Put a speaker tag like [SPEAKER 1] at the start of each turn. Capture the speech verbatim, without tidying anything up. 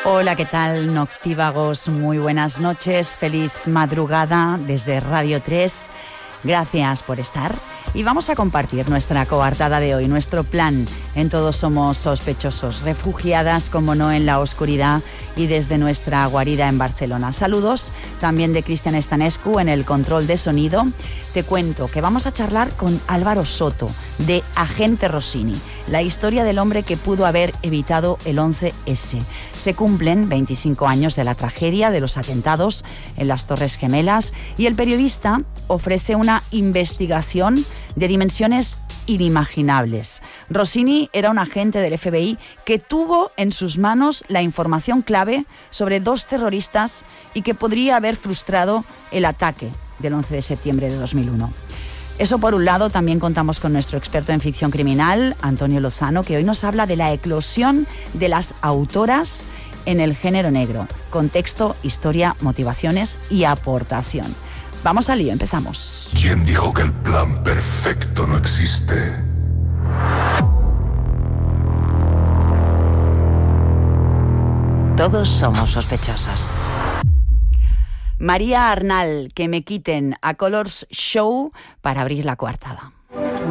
[SPEAKER 1] Hola, ¿qué tal, noctívagos? Muy buenas noches, feliz madrugada desde Radio tres. Gracias por estar y vamos a compartir nuestra coartada de hoy, nuestro plan en Todos Somos Sospechosos, refugiadas, como no, en la oscuridad y desde nuestra guarida en Barcelona. Saludos también de Cristian Estanescu en el control de sonido. Te cuento que vamos a charlar con Álvaro Soto, de Agente Rossini, la historia del hombre que pudo haber evitado el once ese. Se cumplen veinticinco años de la tragedia de los atentados en las Torres Gemelas y el periodista ofrece una investigación de dimensiones inimaginables. Rossini era un agente del F B I que tuvo en sus manos la información clave sobre dos terroristas y que podría haber frustrado el ataque del once de septiembre de dos mil uno. Eso por un lado. También contamos con nuestro experto en ficción criminal, Antonio Lozano, que hoy nos habla de la eclosión de las autoras en el género negro. Contexto, historia, motivaciones y aportación. Vamos al lío, empezamos.
[SPEAKER 2] ¿Quién dijo que el plan perfecto no existe?
[SPEAKER 3] Todos somos sospechosos.
[SPEAKER 1] María Arnal, que me quiten a Colors Show para abrir la coartada.